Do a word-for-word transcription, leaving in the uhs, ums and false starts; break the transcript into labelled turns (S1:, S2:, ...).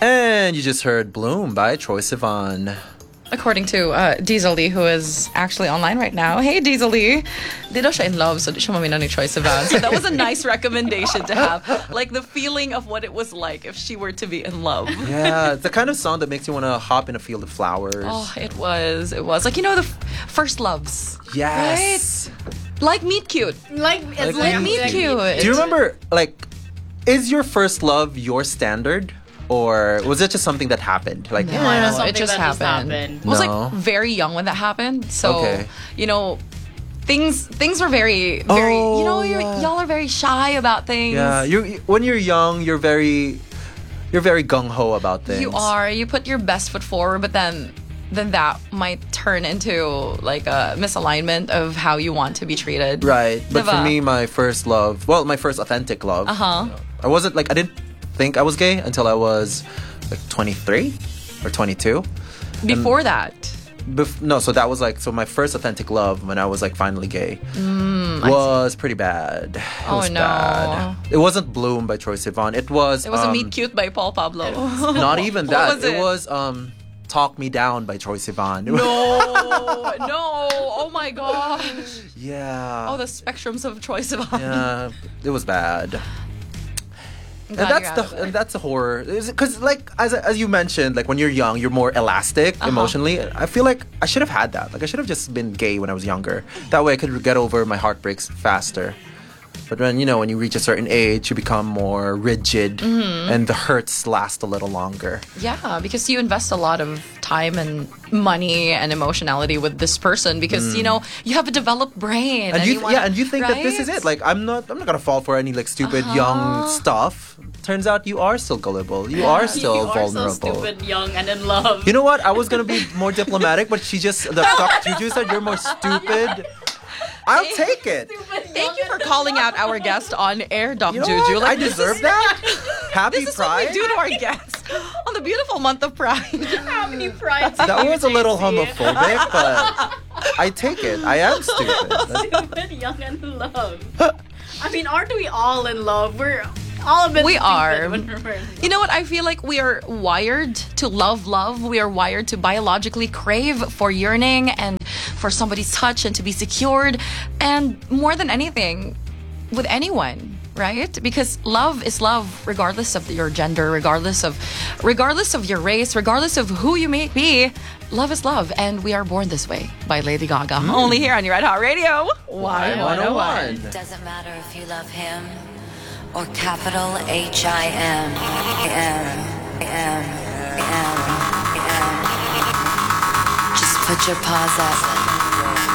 S1: And you just heard Bloom by Troye Sivan.
S2: According to uh, Diesel Lee, who is actually online right now. Hey, Diesel Lee. Di daw siya in love, so di siya mamina ni Troye Sivan. So that was a nice recommendation to have. Like the feeling of what it was like if she were to be in love.
S1: Yeah, it's the kind of song that makes you want to hop in a field of flowers.
S2: Oh, it was. It was. Like, you know, the f- first loves.
S1: Yes.
S2: Right? Like Meet Cute.
S3: Like, it's
S1: Like
S3: like,
S2: Meet
S3: like
S2: Cute.
S1: Do you remember, like, is your first love your standard? Or was it just something that happened? Like,
S2: No,
S1: yeah.
S3: something
S2: it just
S3: that just
S2: happened.
S3: happened.
S2: I was
S1: No.
S2: like very young when that happened. So,
S1: Okay.
S2: you know, things things were very, very,
S1: Oh,
S2: you know, you're,
S1: yeah.
S2: y'all are very shy about things.
S1: Yeah, you when you're young, you're very you're very gung ho about things.
S2: You are. You put your best foot forward, but then then that might turn into like a misalignment of how you want to be treated.
S1: Right. But for
S2: Diba?
S1: me, my first love, well, my first authentic love.
S2: Uh-huh.
S1: I wasn't like I didn't think I was gay until I was like twenty-three or twenty-two.
S2: Before that.
S1: Bef- no, so that was like so my first authentic love when I was like finally gay
S2: Mm,
S1: was pretty bad. It
S2: Oh,
S1: was
S2: no.
S1: bad. It wasn't Bloom by Troye Sivan. It was
S2: It was a
S1: um,
S2: Meet Cute by Paul Pablo.
S1: Not even
S2: What
S1: that.
S2: was it?
S1: was um Talk Me Down by Troye Sivan.
S2: No, no. Oh my gosh.
S1: Yeah.
S2: Oh, the spectrums of Troye Sivan.
S1: Yeah, it was bad.
S2: I'm
S1: And
S2: glad
S1: that's
S2: you're
S1: the
S2: out of it.
S1: and that's the horror. Because like as as you mentioned, like when you're young, you're more elastic
S2: Uh-huh.
S1: emotionally. I feel like I should have had that. Like I should have just been gay when I was younger. That way I could get over my heartbreaks faster. But when you know when you reach a certain age, you become more rigid,
S2: Mm-hmm.
S1: and the hurts last a little longer.
S2: Yeah, because you invest a lot of time and money and emotionality with this person because you know you have a developed brain.
S1: Mm. And you,
S2: wanna-
S1: yeah, and you think that this is
S2: right?
S1: it. Like I'm not, I'm not gonna fall for any like stupid
S2: Uh-huh.
S1: young stuff. Turns out you are still gullible. You are still
S3: you
S1: vulnerable.
S3: are so stupid, young, and in love.
S1: You know what? I was gonna be more diplomatic, but she just the fuck Juju said you're more stupid. I'll take it.
S2: Thank you for calling out our guest on air, Doc
S1: You know
S2: Juju.
S1: what? I
S2: Like, this
S1: deserve
S2: is-
S1: that. Happy
S2: This is what
S1: Pride.
S2: we do to our guests on the beautiful month of Pride.
S3: How many prides?
S1: That was a little
S3: J C?
S1: homophobic, but I take it. I am stupid.
S3: Stupid, young, and in love. I mean, aren't we all in love? We're all a bit
S2: We
S3: stupid
S2: are.
S3: when we're in
S2: You know what? I feel like we are wired to love love. We are wired to biologically crave for yearning and for somebody's touch and to be secured. And more than anything, with anyone, right? Because love is love regardless of your gender, regardless of regardless of your race, regardless of who you may be. Love is love, and we are born this way by Lady Gaga. Only here on your Red Hot Radio. Y one oh one.
S4: Doesn't matter if you love him or capital H I M. M. M. M. M. Just put your paws up